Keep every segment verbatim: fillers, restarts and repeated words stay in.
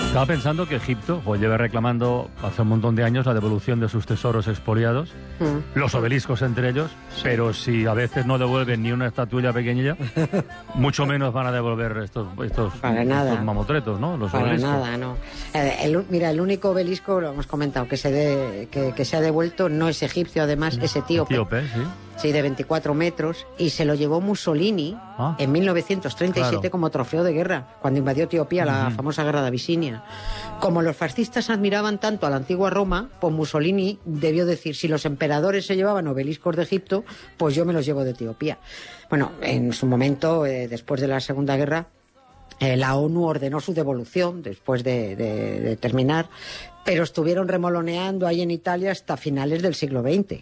Estaba pensando que Egipto pues, lleva reclamando hace un montón de años la devolución de sus tesoros expoliados, mm. los obeliscos entre ellos, sí. Pero si a veces no devuelven ni una estatuilla pequeñilla, mucho menos van a devolver estos, estos, estos mamotretos, ¿no? Los Para obeliscos. nada, no. Eh, el, mira, el único obelisco, lo hemos comentado, que se, de, que, que se ha devuelto no es egipcio, además, es etíope. Etíope, sí. Sí, de veinticuatro metros, y se lo llevó Mussolini ah, en mil novecientos treinta y siete claro. como trofeo de guerra, cuando invadió Etiopía, la uh-huh. famosa guerra de Abisinia. Como los fascistas admiraban tanto a la antigua Roma, pues Mussolini debió decir, si los emperadores se llevaban obeliscos de Egipto, pues yo me los llevo de Etiopía. Bueno, en su momento, eh, después de la Segunda Guerra, eh, la ONU ordenó su devolución, después de, de, de terminar, pero estuvieron remoloneando ahí en Italia hasta finales del siglo veinte.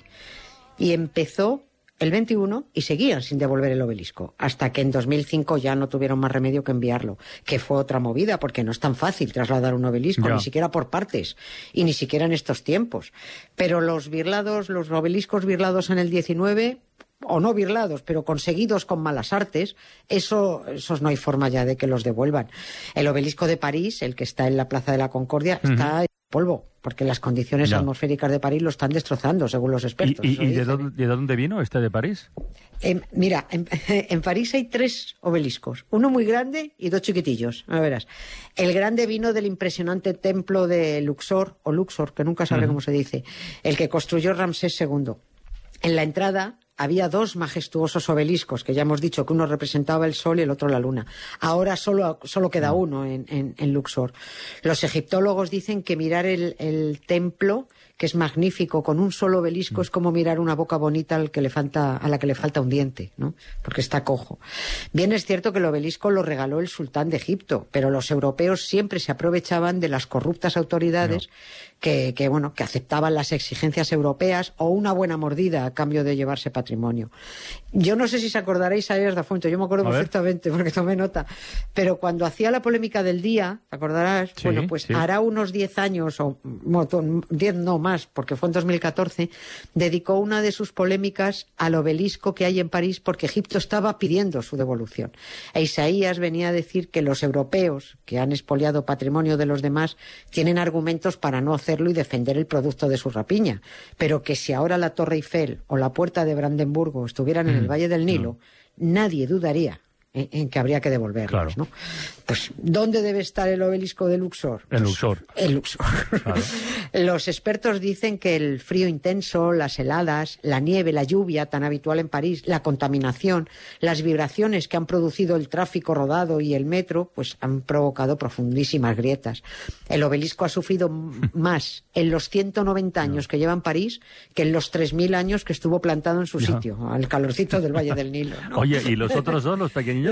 Y empezó el veintiuno y seguían sin devolver el obelisco, hasta que en dos mil cinco ya no tuvieron más remedio que enviarlo, que fue otra movida, porque no es tan fácil trasladar un obelisco, ya. ni siquiera por partes, y ni siquiera en estos tiempos. Pero los birlados, los obeliscos birlados en el diecinueve, o no birlados, pero conseguidos con malas artes, eso, esos no hay forma ya de que los devuelvan. El obelisco de París, el que está en la Plaza de la Concordia, uh-huh. está en polvo, porque las condiciones ya. atmosféricas de París lo están destrozando, según los expertos. ¿Y, y, y de, dónde, de dónde vino este de París? Eh, mira, en, en París hay tres obeliscos, uno muy grande y dos chiquitillos, a verás. El grande vino del impresionante templo de Luxor, o Luxor, que nunca sabré uh-huh. cómo se dice, el que construyó Ramsés segundo. En la entrada había dos majestuosos obeliscos, que ya hemos dicho que uno representaba el sol y el otro la luna. Ahora solo, solo queda uno en, en, en Luxor. Los egiptólogos dicen que mirar el, el templo, que es magnífico, con un solo obelisco, es como mirar una boca bonita al que le falta, a la que le falta un diente, ¿no? Porque está cojo. Bien es cierto que el obelisco lo regaló el sultán de Egipto, pero los europeos siempre se aprovechaban de las corruptas autoridades no. que, que, bueno, que aceptaban las exigencias europeas o una buena mordida a cambio de llevarse patrimonio. Yo no sé si os acordaréis, Arias da Fuente, yo me acuerdo perfectamente porque tomé nota, pero cuando hacía la polémica del día, ¿te acordarás? Sí, bueno, pues sí. hará unos diez años, o diez no más, porque fue en dos mil catorce, dedicó una de sus polémicas al obelisco que hay en París porque Egipto estaba pidiendo su devolución. E Isaías venía a decir que los europeos, que han expoliado patrimonio de los demás, tienen argumentos para no hacerlo y defender el producto de su rapiña, pero que si ahora la Torre Eiffel o la Puerta de Brandenburgo estuvieran mm, en el Valle del Nilo, no. nadie dudaría en, en que habría que devolverlos, claro. ¿no? Pues, ¿dónde debe estar el obelisco de Luxor? En Luxor. En Luxor. Claro. Los expertos dicen que el frío intenso, las heladas, la nieve, la lluvia tan habitual en París, la contaminación, las vibraciones que han producido el tráfico rodado y el metro, pues han provocado profundísimas grietas. El obelisco ha sufrido más en los ciento noventa años no. que lleva en París que en los tres mil años que estuvo plantado en su no. sitio, al calorcito del Valle del Nilo, ¿no? Oye, ¿y los otros dos, los pequeños?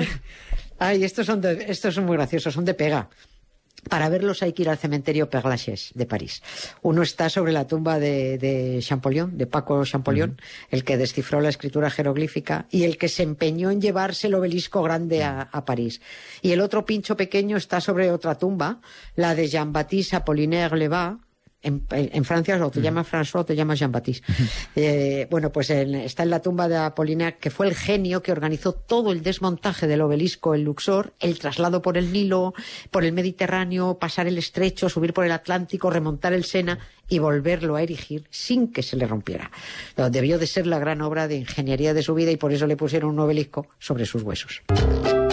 Ay, estos son, de, estos son muy graciosos, son de pega. Para verlos hay que ir al cementerio Père Lachaise de París. Uno está sobre la tumba de, de Champollion, de Paco Champollion, uh-huh. el que descifró la escritura jeroglífica y el que se empeñó en llevarse el obelisco grande a, a París. Y el otro pincho pequeño está sobre otra tumba, la de Jean-Baptiste Apollinaire Levat. En, en Francia o te llamas François o te llamas Jean-Baptiste. Eh, bueno, pues en, está en la tumba de Apollinaire, que fue el genio que organizó todo el desmontaje del obelisco en Luxor, el traslado por el Nilo, por el Mediterráneo, pasar el estrecho, subir por el Atlántico, remontar el Sena y volverlo a erigir sin que se le rompiera. Debió de ser la gran obra de ingeniería de su vida y por eso le pusieron un obelisco sobre sus huesos.